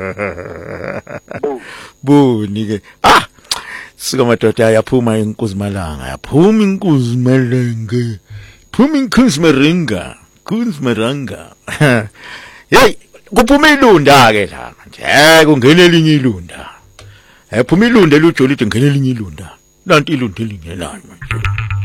Boni ke sika madoda yaphuma inkuzimalanga yaphuma inkuzimalanga phuma inkuzimaringa kunzimaranga hey kuphuma ilunda ke la manje kungena elinye ilunda phuma ilunda lujolide ngena elinye ilunda nanti ilunda elingelani manje